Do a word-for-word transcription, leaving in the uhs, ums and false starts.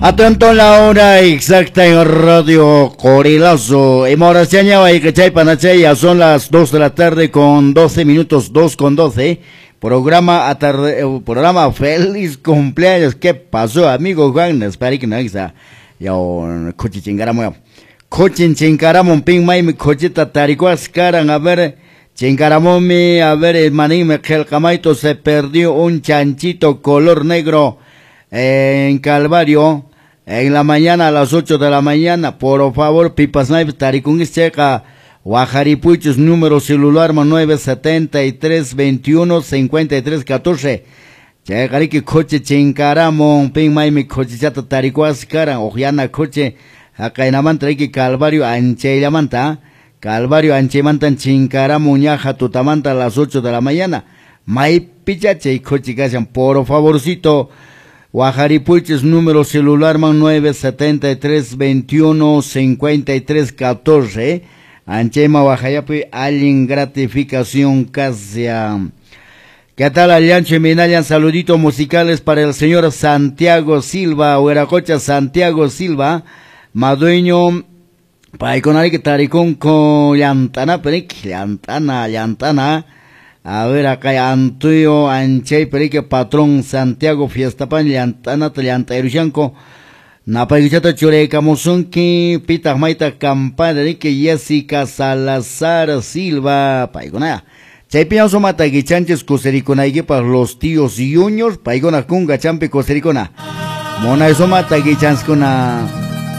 Atento la hora exacta en Radio Corilazo. En Moraciaña, y que ya son las dos de la tarde con doce minutos, dos con doce. Programa atarde, programa feliz cumpleaños. ¿Qué pasó, amigo Juan? Espera que no está. Yo, coche chingaramo. Coche chingaramo, ping mai, mi cochita taricuas caran. A ver, chingaramo mi, a ver, el maní me que el camaito se perdió un chanchito color negro. En Calvario, en la mañana a las ocho de la mañana, por favor, Pipas Naip, Taricungis Checa, Guajaripuchos, número celular nueve setenta y tres veintiuno cincuenta y tres catorce. Checariki coche chincaramon, ping maimi coche chata taricuas cara, ojiana coche, acá en Amantraiki Calvario, anche yamanta, Calvario, anche mantan chincaramon, yaja tutamanta a las ocho de la mañana. Mai pichache y coche casan, por favorcito. Guajaripuches, número celular man nueve setenta y tres veintiuno cincuenta y tres catorce. Anchema Guajayapi, alguien gratificación casia. ¿Qué tal, Aliancho y Minayan? Saluditos musicales para el señor Santiago Silva, Hueracocha Santiago Silva, madueño, paiconari que taricón con llantana, peric, llantana, llantana. A ver, acá Antonio Anche Perique Patrón Santiago Fiestapan Llantana Llanta Erushanco Napaguichata Chureca Mozonki Pita Maita Campana Rique Jessica Salazar Silva Paigona Chaipian Somata Guichanches Cosericonaige para los tíos juniors Paigona Kunga Champe Cosericona Mona Somata Guichans Kuna